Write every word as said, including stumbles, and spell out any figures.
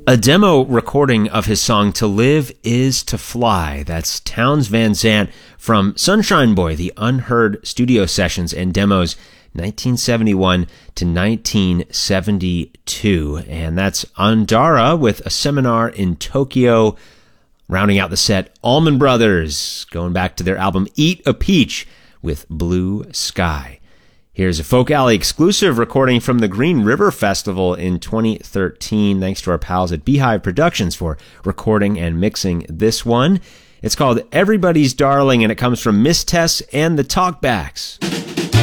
A demo recording of his song To Live Is to Fly. That's Townes Van Zandt from Sunshine Boy, the Unheard Studio Sessions and Demos, nineteen seventy-one to nineteen seventy-two. And that's Andara with A Seminar in Tokyo. Rounding out the set, Allman Brothers, going back to their album Eat a Peach with Blue Sky. Here's a Folk Alley exclusive recording from the Green River Festival in twenty thirteen. Thanks to our pals at Beehive Productions for recording and mixing this one. It's called Everybody's Darling, and it comes from Miss Tess and the Talkbacks.